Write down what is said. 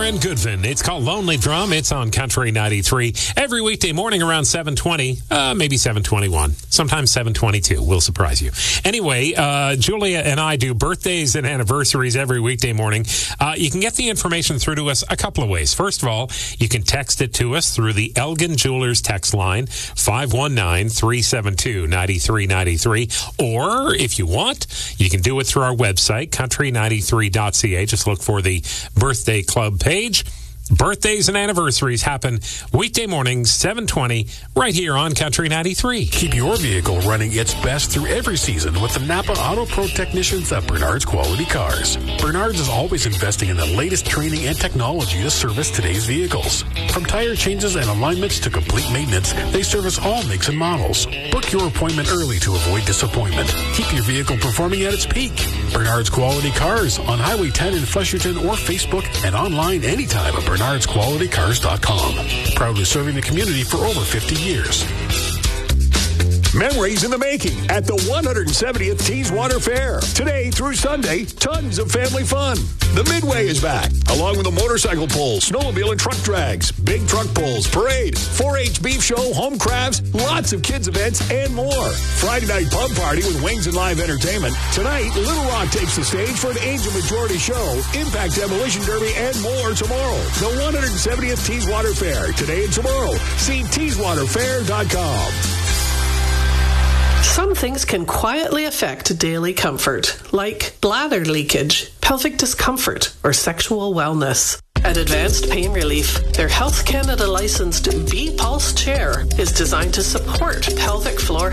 and Goodvin. It's called Lonely Drum. It's on Country 93 every weekday morning around 7:20, maybe 7:21, sometimes 7:22. We'll surprise you. Anyway, Julia and I do birthdays and anniversaries every weekday morning. You can get the information through to us a couple of ways. First of all, you can text it to us through the Elgin Jewelers text line, 519-372-9393. Or if you want, you can do it through our website, country93.ca. Just look for the Birthday Club page. Birthdays and anniversaries happen weekday mornings, 7:20, right here on Country 93. Keep your vehicle running its best through every season with the Napa Auto Pro technicians at Bernard's Quality Cars. Bernard's is always investing in the latest training and technology to service today's vehicles. From tire changes and alignments to complete maintenance, they service all makes and models. Book your appointment early to avoid disappointment. Keep your vehicle performing at its peak. Bernard's Quality Cars on Highway 10 in Flesherton or Facebook and online anytime at BernardsQualityCars.com. Proudly serving the community for over 50 years. Memories in the making at the 170th Teeswater Fair. Today through Sunday, tons of family fun. The Midway is back, along with the motorcycle pulls, snowmobile and truck drags, big truck pulls, parade, 4-H beef show, home crafts, lots of kids events, and more. Friday night pub party with wings and live entertainment. Tonight, Little Rock takes the stage for an Angel Majority show, Impact Demolition Derby, and more tomorrow. The 170th Teeswater Fair, today and tomorrow. See teeswaterfair.com. Some things can quietly affect daily comfort, like bladder leakage, pelvic discomfort, or sexual wellness. At Advanced Pain Relief, their Health Canada licensed B-Pulse chair is designed to support pelvic floor